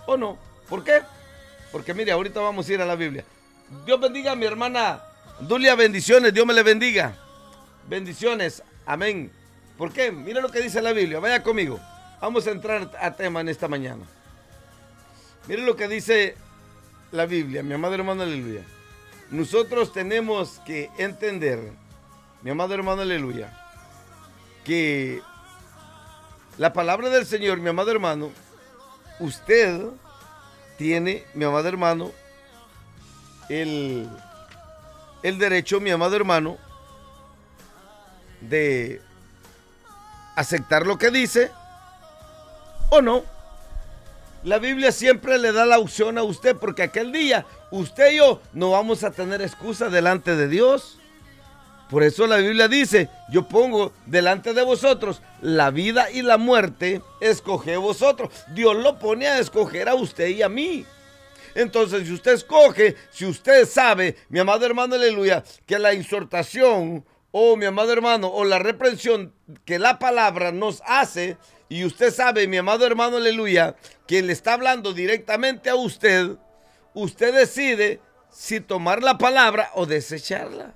¿O no? ¿Por qué? Porque mire, ahorita vamos a ir a la Biblia. Dios bendiga a mi hermana Dulia, bendiciones, Dios me le bendiga. Bendiciones, amén. ¿Por qué? Mira lo que dice la Biblia, vaya conmigo. Vamos a entrar a tema en esta mañana. Mire lo que dice la Biblia, mi amado hermano, aleluya. Nosotros tenemos que entender, mi amado hermano, aleluya, que la palabra del Señor, mi amado hermano, usted tiene, mi amado hermano, el derecho, mi amado hermano, de aceptar lo que dice o no. La Biblia siempre le da la opción a usted, porque aquel día usted y yo no vamos a tener excusa delante de Dios. Por eso la Biblia dice, yo pongo delante de vosotros la vida y la muerte, escoge vosotros. Dios lo pone a escoger a usted y a mí. Entonces, si usted escoge, si usted sabe, mi amado hermano, aleluya, que la exhortación, o mi amado hermano, o la reprensión que la palabra nos hace, y usted sabe, mi amado hermano, aleluya, que le está hablando directamente a usted, usted decide si tomar la palabra o desecharla.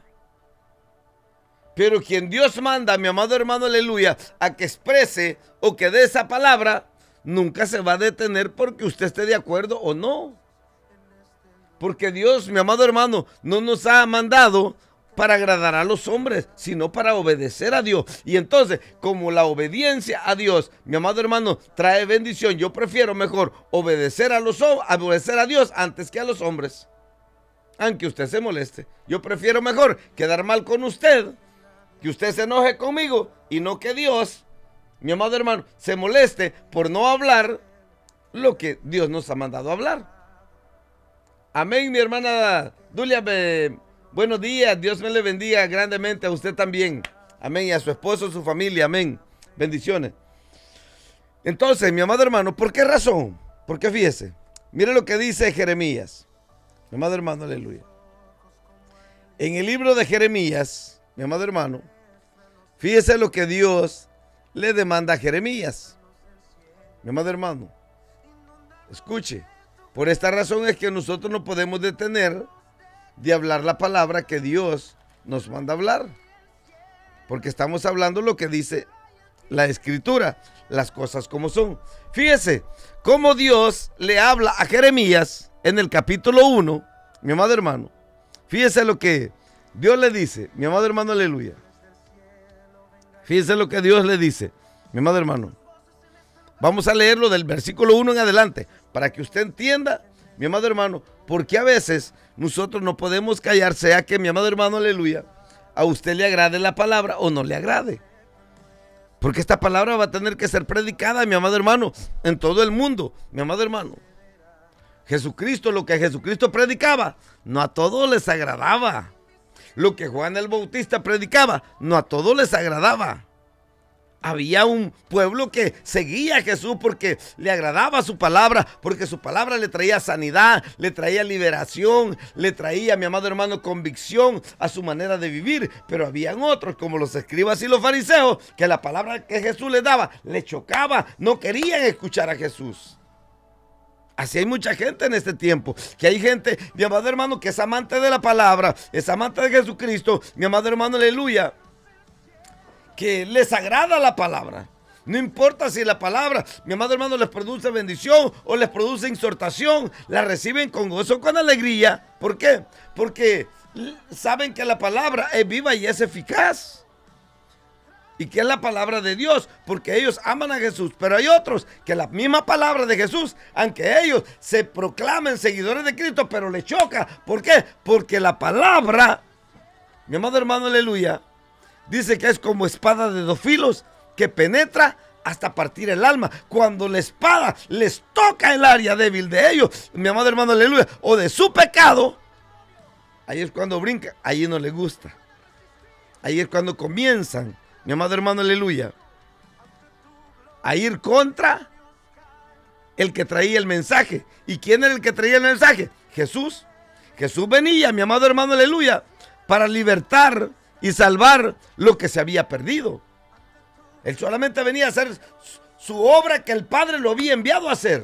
Pero quien Dios manda, mi amado hermano, aleluya, a que exprese o que dé esa palabra, nunca se va a detener porque usted esté de acuerdo o no. Porque Dios, mi amado hermano, no nos ha mandado para agradar a los hombres, sino para obedecer a Dios. Y entonces, como la obediencia a Dios, mi amado hermano, trae bendición, yo prefiero mejor obedecer a Dios antes que a los hombres. Aunque usted se moleste, yo prefiero mejor quedar mal con usted, que usted se enoje conmigo y no que Dios, mi amado hermano, se moleste por no hablar lo que Dios nos ha mandado a hablar. Amén, mi hermana Dulia, buenos días, Dios me le bendiga grandemente a usted también. Amén, y a su esposo, a su familia, amén. Bendiciones. Entonces, mi amado hermano, ¿por qué razón? Porque fíjese, mire lo que dice Jeremías. Mi amado hermano, aleluya. En el libro de Jeremías, mi amado hermano, fíjese lo que Dios le demanda a Jeremías. Mi amado hermano, escuche. Por esta razón es que nosotros no podemos detener de hablar la palabra que Dios nos manda hablar. Porque estamos hablando lo que dice la Escritura, las cosas como son. Fíjese cómo Dios le habla a Jeremías en el capítulo 1, mi amado hermano. Fíjese lo que Dios le dice, mi amado hermano, aleluya. Fíjese lo que Dios le dice, mi amado hermano. Vamos a leerlo del versículo 1 en adelante, para que usted entienda, mi amado hermano, porque a veces nosotros no podemos callar, sea que, mi amado hermano, aleluya, a usted le agrade la palabra o no le agrade. Porque esta palabra va a tener que ser predicada, mi amado hermano, en todo el mundo, mi amado hermano. Jesucristo, lo que Jesucristo predicaba, no a todos les agradaba. Lo que Juan el Bautista predicaba, no a todos les agradaba. Había un pueblo que seguía a Jesús porque le agradaba su palabra, porque su palabra le traía sanidad, le traía liberación, le traía, mi amado hermano, convicción a su manera de vivir. Pero habían otros, como los escribas y los fariseos, que la palabra que Jesús les daba le chocaba, no querían escuchar a Jesús. Así hay mucha gente en este tiempo, que hay gente, mi amado hermano, que es amante de la palabra, es amante de Jesucristo, mi amado hermano, aleluya, que les agrada la palabra. No importa si la palabra, mi amado hermano, les produce bendición o les produce exhortación, la reciben con gozo, con alegría. ¿Por qué? Porque saben que la palabra es viva y es eficaz. Y que es la palabra de Dios, porque ellos aman a Jesús. Pero hay otros que la misma palabra de Jesús, aunque ellos se proclamen seguidores de Cristo, pero les choca. ¿Por qué? Porque la palabra, mi amado hermano, aleluya, dice que es como espada de dos filos que penetra hasta partir el alma. Cuando la espada les toca el área débil de ellos, mi amado hermano, aleluya, o de su pecado, ahí es cuando brinca, ahí no les gusta. Ahí es cuando comienzan, mi amado hermano, aleluya, a ir contra el que traía el mensaje. ¿Y quién era el que traía el mensaje? Jesús. Jesús venía, mi amado hermano, aleluya, para libertar y salvar lo que se había perdido. Él solamente venía a hacer su obra que el Padre lo había enviado a hacer.